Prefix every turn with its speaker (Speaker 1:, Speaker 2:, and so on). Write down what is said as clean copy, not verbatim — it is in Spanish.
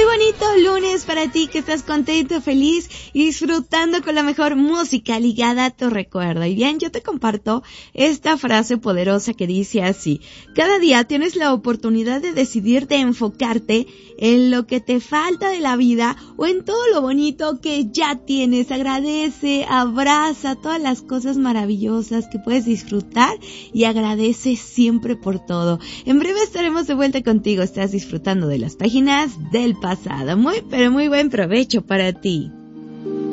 Speaker 1: bonito lunes para ti que estás contento, feliz y disfrutando con la mejor música ligada a tu recuerdo. Y bien, yo te comparto esta frase poderosa que dice así: cada día tienes la oportunidad de decidir de enfocarte en lo que te falta de la vida o en todo lo bonito que ya tienes. Agradece, abraza todas las cosas maravillosas que puedes disfrutar y agradece siempre por todo. En breve estaremos de vuelta contigo. Estás disfrutando de las páginas del pasado. Muy, pero muy buen provecho para ti.